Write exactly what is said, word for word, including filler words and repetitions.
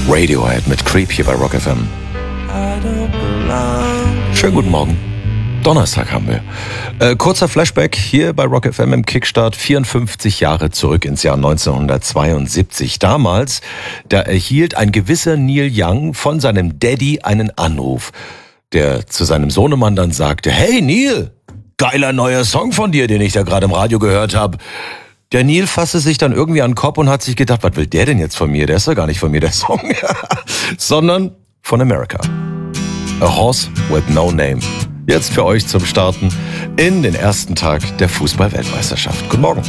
Radiohead mit Creep hier bei Rock F M. Schönen guten Morgen. Donnerstag haben wir. Äh, kurzer Flashback hier bei Rock F M im Kickstart, vierundfünfzig Jahre zurück ins Jahr neunzehnhundertzweiundsiebzig. Damals, da erhielt ein gewisser Neil Young von seinem Daddy einen Anruf, der zu seinem Sohnemann dann sagte: Hey Neil, geiler neuer Song von dir, den ich da gerade im Radio gehört habe. Der Neil fasste sich dann irgendwie an den Kopf und hat sich gedacht, was will der denn jetzt von mir? Der ist doch gar nicht von mir, der Song. Sondern von America. A Horse with No Name. Jetzt für euch zum Starten in den ersten Tag der Fußball-Weltmeisterschaft. Guten Morgen.